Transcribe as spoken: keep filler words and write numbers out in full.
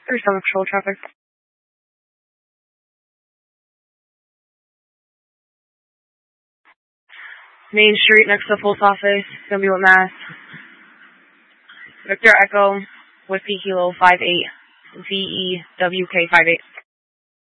There's some patrol traffic. Main Street next to the post office. Gonna be with Mass. Victor Echo, Whiskey Kilo five eight. V E W K five eight.